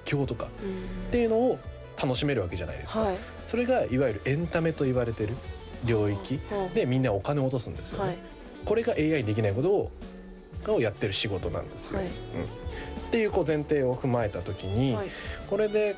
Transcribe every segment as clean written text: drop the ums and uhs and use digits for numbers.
況とかっていうのを楽しめるわけじゃないですか、 はい、 それがいわゆるエンタメと言われてる領域でみんなお金を落とすんですよね、 はい、 これが AI にできないことをやってる仕事なんですよ、 はい、 っていう前提を踏まえた時に、 はい、 これで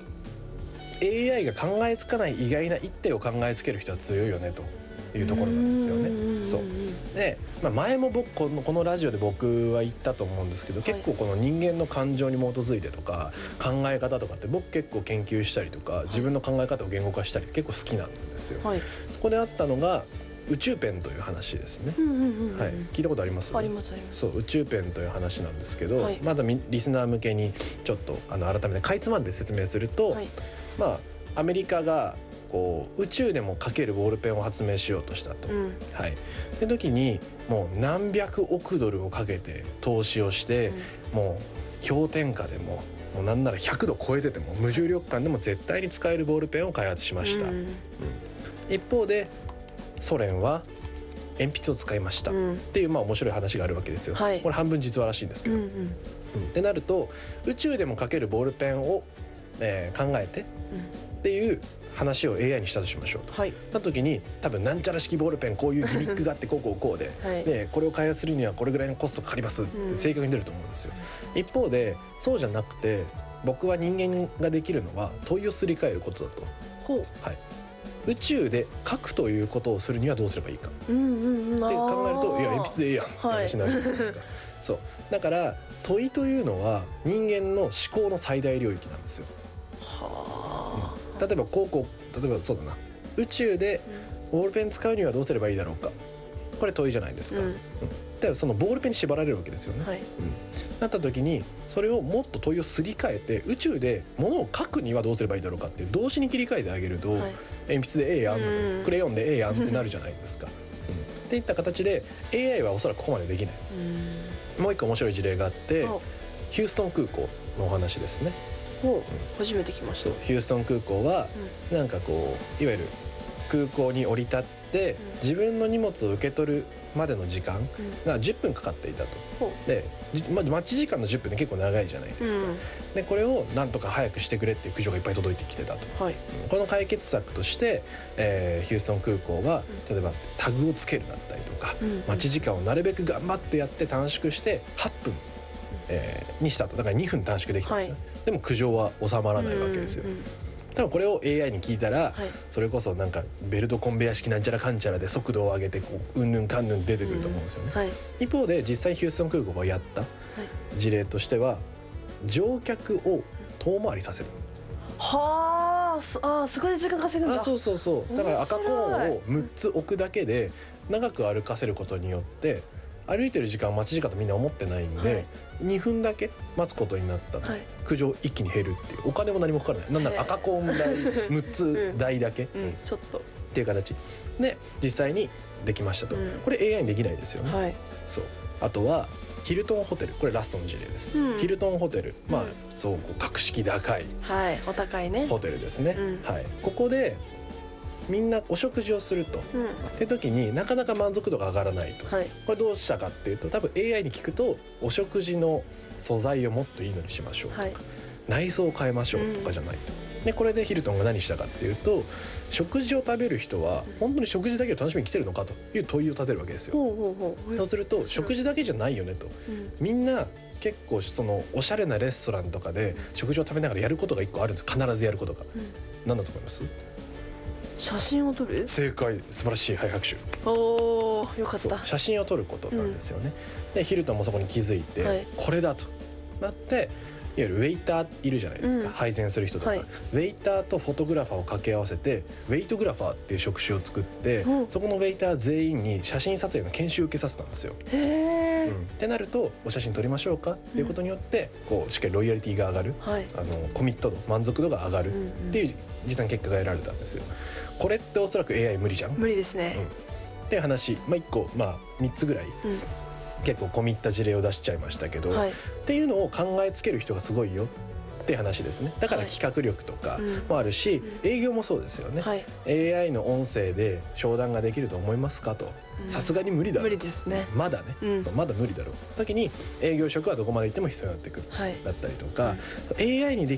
AI が考えつかない意外な一手を考えつける人は強いよねというところなんですよね。そうで、前もこのラジオで僕は言ったと思うんですけど、結構この人間の感情に基づいてとか考え方とかって僕結構研究したりとか自分の考え方を言語化したり結構好きなんですよ、はい、そこであったのが宇宙ペンという話ですね、はい、聞いたことあります？ ありますあります。 そう、宇宙ペンという話なんですけど、 はい、 まだリスナー向けにちょっと改めてかいつまんで説明すると、はい、アメリカが宇宙でも書けるボールペンを発明しようとしたと、はい、で時にもう何百億ドルをかけて投資をして、もう氷点下でもなんなら100度超えてても無重力感でも絶対に使えるボールペンを開発しました、一方でソ連は鉛筆を使いました、っていう面白い話があるわけですよ、はい、これ半分実話らしいんですけど、ってなると宇宙でも書けるボールペンを、考えて、っていう話を AI にしたとしましょうと、はい、な時に多分なんちゃら式ボールペンこういうギミックがあってこうで、はい、でこれを開発するにはこれぐらいのコストかかりますって正確に出ると思うんですよ、一方でそうじゃなくて僕は人間ができるのは問いをすり替えることだと、はい、宇宙で書くということをするにはどうすればいいか、って考えるといや鉛筆でいいやんって話になるじゃないですか、はい、そうだから問いというのは人間の思考の最大領域なんですよ。例えばそうだな、宇宙でボールペン使うにはどうすればいいだろうか、これ問いじゃないですか、でそのボールペンに縛られるわけですよね、はい、なった時にそれをもっと問いをすり替えて宇宙で物を書くにはどうすればいいだろうかっていう動詞に切り替えてあげると、はい、鉛筆でええやん、クレヨンでええやんってなるじゃないですか、っていった形で AI はおそらくここまでできない、もう一個面白い事例があってヒューストン空港のお話ですね。 初めて聞きました。 ヒューストン空港は、なんかいわゆる空港に降り立って、自分の荷物を受け取るまでの時間が10分かかっていたと、で、待ち時間の10分って結構長いじゃないですか、でこれをなんとか早くしてくれっていう苦情がいっぱい届いてきてたと、はい、この解決策として、ヒューストン空港は例えばタグをつけるだったりとか、待ち時間をなるべく頑張ってやって短縮して8分にしたと。だから2分短縮できたんですよ、はい、でも苦情は収まらないわけですよ、多分これを AI に聞いたら、はい、それこそなんかベルトコンベヤ式なんちゃらかんちゃらで速度を上げてうんぬんかんぬん出てくると思うんですよね、はい、一方で実際ヒューストン空港がやった事例としては乗客を遠回りさせる。 はあ、そこで時間稼ぐんだ。 そうだから赤コーンを6つ置くだけで長く歩かせることによって歩いてる時間は待ち時間とみんな思ってないんで、はい、2分だけ待つことになったら、はい、苦情一気に減るっていう、お金も何もかからない、なんなら赤コーン代6つ代だけ、 ちょっとっていう形で実際にできましたと、これ AI にできないですよね、はい、そう。あとはヒルトンホテル、これラストの事例です、ヒルトンホテル、そう格式高い、 はい、お高いねホテルですね、はい、ここでみんなお食事をすると、って時になかなか満足度が上がらないと、はい、これどうしたかっていうと、多分 AI に聞くとお食事の素材をもっといいのにしましょうとか、はい、内装を変えましょうとかじゃないと、でこれでヒルトンが何したかっていうと、食事を食べる人は本当に食事だけを楽しみに来てるのかという問いを立てるわけですよ。そうすると食事だけじゃないよねと、みんな結構そのおしゃれなレストランとかで食事を食べながらやることが一個あるんです。必ずやることが、何だと思います？ 写真を撮る？ 正解、素晴らしい、はい、拍手。 おー、よかった。 写真を撮ることなんですよね、でヒルトンもそこに気づいて、はい、これだとなって、いわゆるウェイターいるじゃないですか、配膳する人とか、はい、ウェイターとフォトグラファーを掛け合わせてウェイトグラファーっていう職種を作って、そこのウェイター全員に写真撮影の研修を受けさせたんですよ。へー、ってなるとお写真撮りましょうかっていうことによって、しっかりロイヤリティが上がる、コミット度、満足度が上がるっていう実際に結果が得られたんですよ。これっておそらく AI 無理じゃん。 無理ですね、 っていう話、1個、3つぐらい、結構込み入った事例を出しちゃいましたけど、っていうのを考えつける人がすごいよっていう話ですね。だから企画力とかもあるし、営業もそうですよね、AI の音声で商談ができると思いますかと、さすがに無理だろう、 無理ですね、 まだね、そうまだ無理だろう時に営業職はどこまで行っても必要になってくる、だったりとか、AI にで